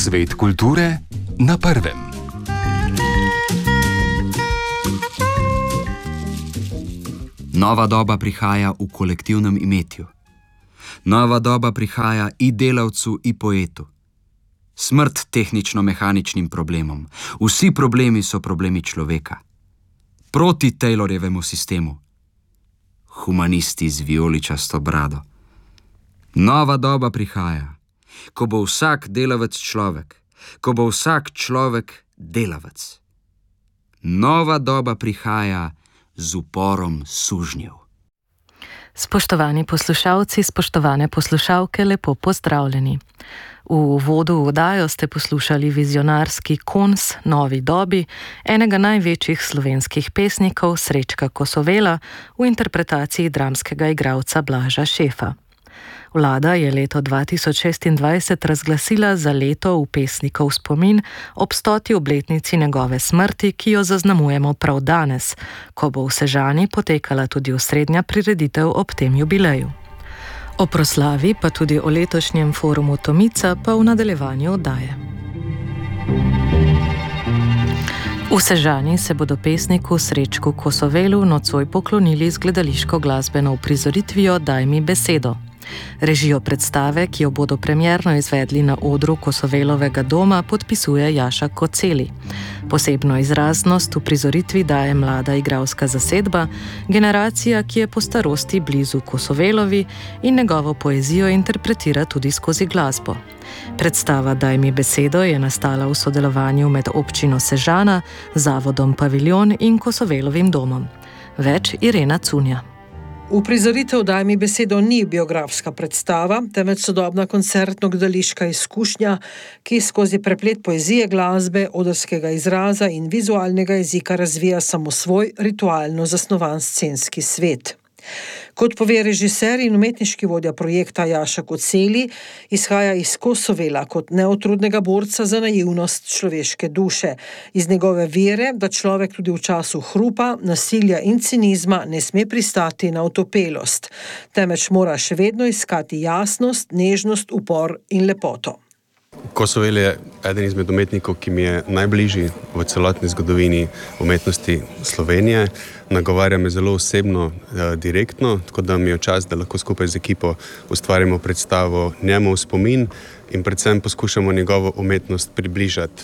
Svet kulture na prvem. Nova doba prihaja v kolektivnem imetju. Nova doba prihaja i delavcu, i poetu. Smrt tehnično-mehaničnim problemom. Vsi problemi so problemi človeka. Proti Taylorjevemu sistemu. Humanisti z vijoličasto brado. Nova doba prihaja, ko bo vsak delavec človek, ko bo vsak človek delavec. Nova doba prihaja z uporom sužnjev. Spoštovani poslušalci, spoštovane poslušalke, lepo pozdravljeni. V uvodu v oddajo ste poslušali vizionarski konc Novi dobi enega največjih slovenskih pesnikov Srečka Kosovela v interpretaciji dramskega igralca Blaža Šefa. Vlada je leto 2026 razglasila za leto v pesnikov spomin ob 100. obletnici njegove smrti, ki jo zaznamujemo prav danes, ko bo v Sežani potekala tudi osrednja prireditev ob tem jubileju. O proslavi pa tudi o letošnjem forumu Tomica pa v nadaljevanju oddaje. V Sežani se bodo pesniku Srečku Kosovelu nocoj poklonili z gledališko-glasbeno uprizoritvijo Daj mi besedo. Režijo predstave, ki jo bodo premierno izvedli na odru Kosovelovega doma, podpisuje Jaša Koceli. Posebno izraznost v prizoritvi daje mlada igralska zasedba, generacija, ki je po starosti blizu Kosovelovi in njegovo poezijo interpretira tudi skozi glasbo. Predstava Daj mi besedo je nastala v sodelovanju med občino Sežana, zavodom Paviljon in Kosovelovim domom. Več Irena Cunja. Uprizoritev Daj mi besedo ni biografska predstava, temveč sodobna koncertno-gledališka izkušnja, ki skozi preplet poezije, glasbe, odrskega izraza in vizualnega jezika razvija samo svoj ritualno zasnovan scenski svet. Kot pove režiser in umetniški vodja projekta Jaša Koceli, izhaja iz Kosovela kot neotrudnega borca za naivnost človeške duše, iz njegove vere, da človek tudi v času hrupa, nasilja in cinizma ne sme pristati na otopelost, temveč mora še vedno iskati jasnost, nežnost, upor in lepoto. Kosovel je eden izmed umetnikov, ki mi je najbližji v celotni zgodovini umetnosti Slovenije. Nagovarja me zelo osebno, direktno, tako da mi je čas, da lahko skupaj z ekipo ustvarimo predstavo njemu v spomin in predvsem poskušamo njegovo umetnost približati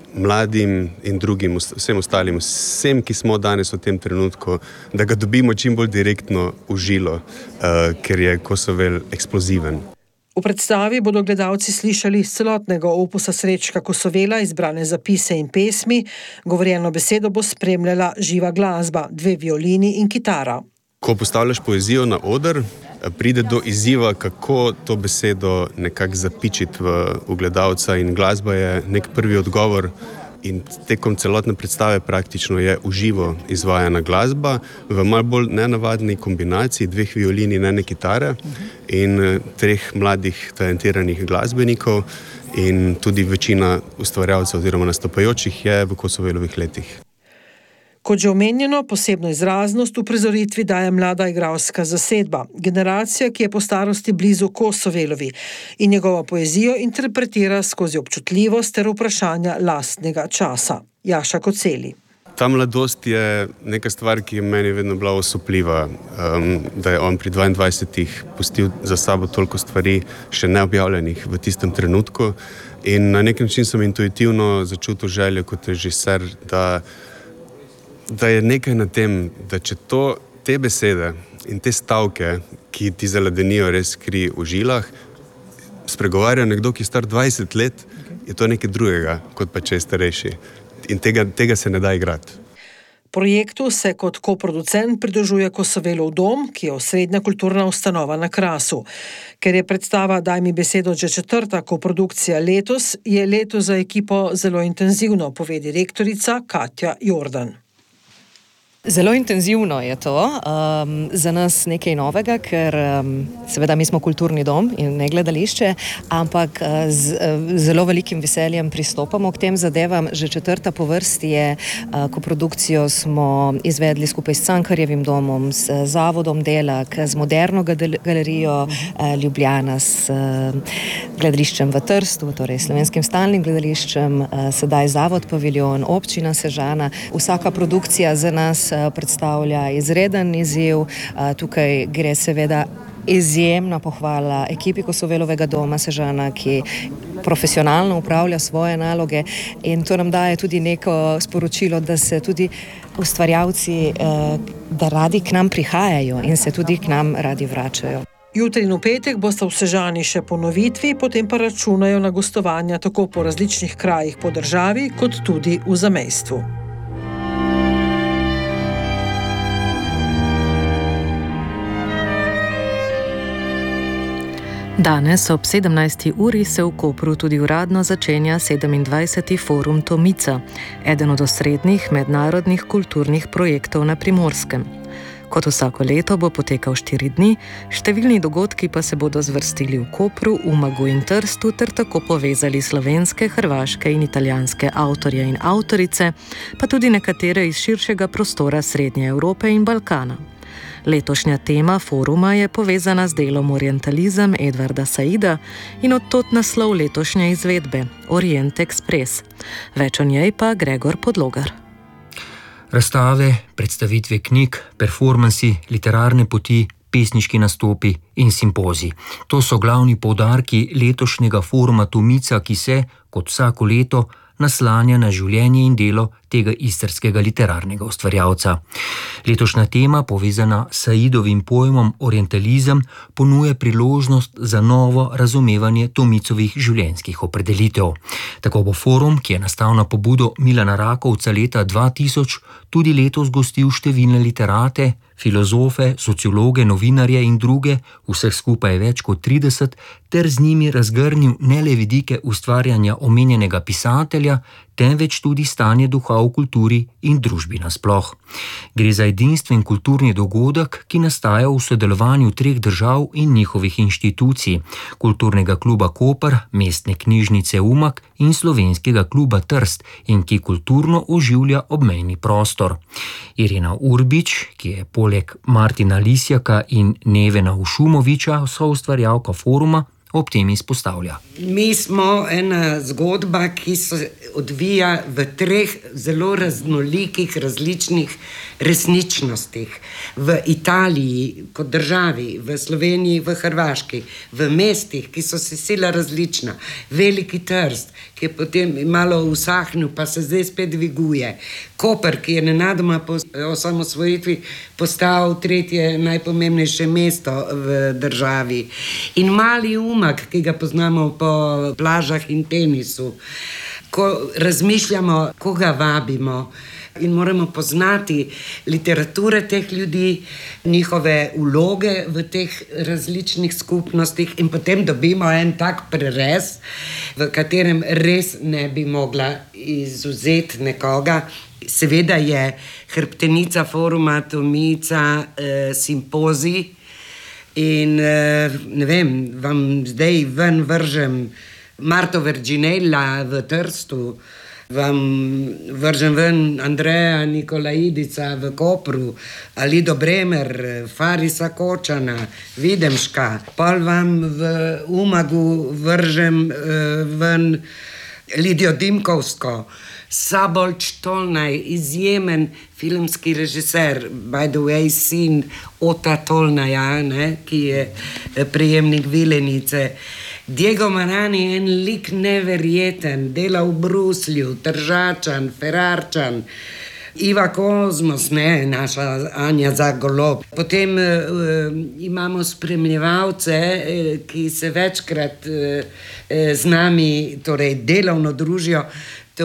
mladim in drugim, vsem ostalim, vsem, ki smo danes v tem trenutku, da ga dobimo čim bolj direktno v žilo, ker je Kosovel eksploziven. V predstavi bodo gledalci slišali iz celotnega opusa Srečka Kosovela izbrane zapise in pesmi, govorjeno besedo bo spremljala živa glasba, 2 violini in kitara. Ko postavljaš poezijo na oder, pride do izziva, kako to besedo nekako zapičiti v gledalca in glasba je nek prvi odgovor. In tekom celotne predstave praktično je v živo izvajana glasba v malo bolj nenavadni kombinaciji 2 violini in 1 kitare in 3 mladih talentiranih glasbenikov in tudi večina ustvarjalcev oziroma nastopajočih je v Kosovelovih letih. Kot že omenjeno, posebno izraznost v prizoritvi daje mlada igralska zasedba, generacija, ki je po starosti blizu Kosovelovi in njegovo poezijo interpretira skozi občutljivost ter vprašanja lastnega časa. Jaša Koceli. Ta mladost je neka stvar, ki je meni vedno bila osupljiva, da je on pri 22 pustil za sabo toliko stvari še neobjavljenih v tistem trenutku in na nek način sem intuitivno začutil željo kot režiser, da je nekaj na tem, da če te besede in te stavke, ki ti zaledenijo res kri v žilah, spregovarja nekdo, ki je star 20 let, je to nekaj drugega, kot pa če je starejši. In tega se ne da igrati. Projektu se kot koproducent pridružuje Kosovelov dom, ki je osrednja kulturna ustanova na Krasu. Ker je predstava Daj mi besedo že 4. koprodukcija letos, je leto za ekipo zelo intenzivno, pove direktorica Katja Jordan. Zelo intenzivno je to, za nas nekaj novega, ker seveda mi smo kulturni dom in ne gledališče, ampak z zelo velikim veseljem pristopamo k tem zadevam. Že 4. po vrsti je, koprodukcijo smo izvedli skupaj s Cankarjevim domom, s Zavodom Delak, z Moderno galerijo Ljubljana, s gledališčem v Trstu, torej Slovenskim stalnim gledališčem, sedaj Zavod Paviljon, Občina Sežana. Vsaka produkcija za nas predstavlja izreden izziv. Tukaj gre seveda izjemna pohvala ekipi Kosovelovega doma Sežana, ki profesionalno upravlja svoje naloge, in to nam daje tudi neko sporočilo, da se tudi ustvarjalci, da radi k nam prihajajo in se tudi k nam radi vračajo. Jutri in v petek bosta v Sežani še ponovitvi, potem pa računajo na gostovanja tako po različnih krajih po državi, kot tudi v zamejstvu. Danes ob 17. uri se v Kopru tudi uradno začenja 27. forum Tomica, eden od osrednjih mednarodnih kulturnih projektov na Primorskem. Kot vsako leto bo potekal 4 dni, številni dogodki pa se bodo zvrstili v Kopru, Umagu in Trstu ter tako povezali slovenske, hrvaške in italijanske avtorje in avtorice, pa tudi nekatere iz širšega prostora Srednje Evrope in Balkana. Letošnja tema foruma je povezana z delom Orientalizem Edvarda Saida in odtot naslov letošnje izvedbe Orient Express. Več o njej pa Gregor Podlogar. Razstave, predstavitve knjig, performansi, literarne poti, pesniški nastopi in simpoziji. To so glavni poudarki letošnjega foruma Tomica, ki se, kot vsako leto, naslanja na življenje in delo tega istrskega literarnega ustvarjalca. Letošnja tema, povezana s Saidovim pojmom orientalizem, ponuja priložnost za novo razumevanje Tomicovih življenjskih opredelitev. Tako bo forum, ki je nastal na pobudo Milana Rakovca leta 2000, tudi letos gostil številne literate, filozofe, sociologe, novinarje in druge, vseh skupaj več kot 30, ter z njimi razgrnil ne le vidike ustvarjanja omenjenega pisatelja, temveč tudi stanje duha v kulturi in družbi nasploh. Gre za edinstven kulturni dogodek, ki nastaja v sodelovanju 3 držav in njihovih inštitucij, Kulturnega kluba Koper, Mestne knjižnice Umag in Slovenskega kluba Trst, in ki kulturno oživlja obmejni prostor. Irena Urbič, ki je poleg Martina Lisjaka in Nevena Ušumoviča soustvarjalka foruma, ob tem izpostavlja. Mi smo ena zgodba, ki se odvija v 3 zelo raznolikih, različnih resničnostih. V Italiji kot državi, v Sloveniji, v Hrvaški, v mestih, ki so se sila različna. Veliki Trst, ki je potem malo usahnil, pa se zdaj spet dviguje. Koper, ki je nenadoma po osamosvojitvi postal 3. najpomembnejše mesto v državi. In mali Umag, ki ga poznamo po plažah in tenisu. Ko razmišljamo, koga vabimo, in moramo poznati literature teh ljudi, njihove vloge v teh različnih skupnostih, in potem dobimo en tak prerez, v katerem res ne bi mogla izvzeti nekoga. Seveda je hrbtenica foruma Tomica simpozij, in ne vem, vam zdaj ven vržem Marto Verginella v Trstu, vam vržem ven Andreja Nikolaidica v Kopru, Alido Bremer, Farisa Kočana, Videmška, pol vam v Umagu vržem ven Lidijo Dimkovsko, Sabolč Tolnaj, izjemen filmski režiser, by the way, sin Ota Tolnaja, ki je prejemnik Vilenice. Diego Marani, en lik neverjeten, dela v Bruslju, Tržačan, Ferrarčan, Iva Kozmos, naša Anja Zagolob. Potem imamo spremljevalce, ki se večkrat z nami, torej delovno družijo. To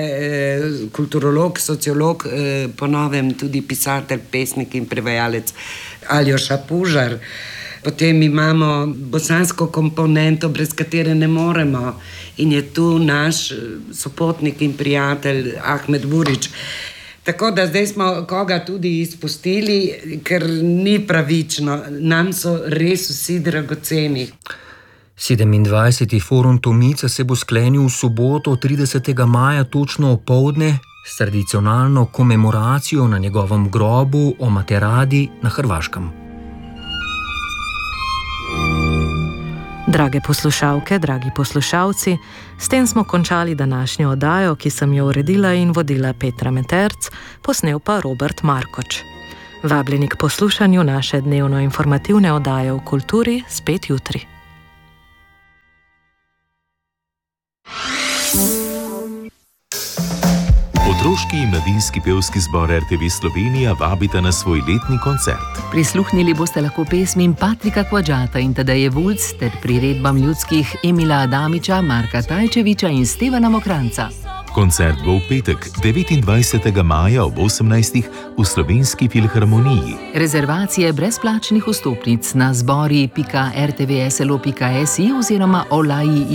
je kulturolog, sociolog, po novem tudi pisatelj, pesnik in prevajalec Aljoša Pužar. Potem imamo bosansko komponento, brez katere ne moremo, in je tu naš sopotnik in prijatelj Ahmed Burić. Tako da zdaj smo koga tudi izpustili, ker ni pravično. Nam so res vsi dragoceni. 27. forum Tomica se bo sklenil v soboto 30. maja točno opoldne s tradicionalno komemoracijo na njegovem grobu o Materadi na Hrvaškem. Drage poslušalke, dragi poslušalci, s tem smo končali današnjo oddajo, ki sem jo uredila in vodila Petra Meterc, posnel pa Robert Markoč. Vabljeni k poslušanju naše dnevno informativne oddaje o kulturi spet jutri. Otroški in mladinski pevski zbor RTV Slovenija vabita na svoj letni koncert. Prisluhnili boste lahko pesmim Patrika Kvadžata in Tadeje Vulc ter priredbam ljudskih Emila Adamiča, Marka Tajčeviča in Stevana Mokranca. Koncert bo v petek, 29. maja ob 18. v Slovenski filharmoniji. Rezervacije brezplačnih vstopnic na zbori.rtvslo.si oziroma olai